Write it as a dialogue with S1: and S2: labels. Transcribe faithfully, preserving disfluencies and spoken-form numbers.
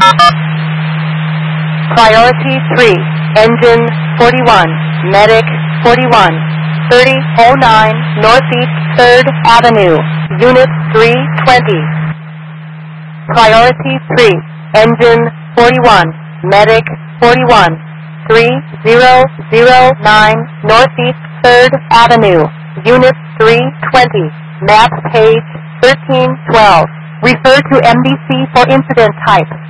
S1: Priority three, engine forty-one, medic forty-one, thirty oh nine Northeast third Avenue, Unit three twenty. Priority three, engine forty-one, medic forty-one, three thousand nine Northeast third Avenue, Unit three twenty, map page thirteen twelve. Refer to M D C for incident type.